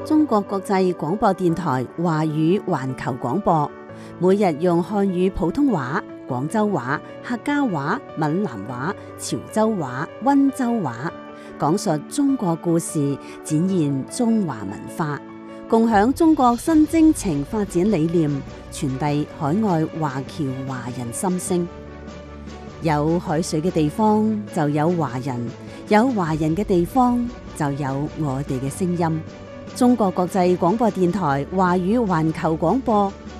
中國國際廣播電台華語環球廣播，每日用漢語普通話、廣州話、客家話、閩南話、潮州話、溫州話，講述中國故事，展現中華文化，共享中國新征程發展理念，傳遞海外華僑華人心聲。有海水嘅地方就有華人，有華人嘅地方就有我哋嘅聲音。中國國際廣播電台華語環球廣播，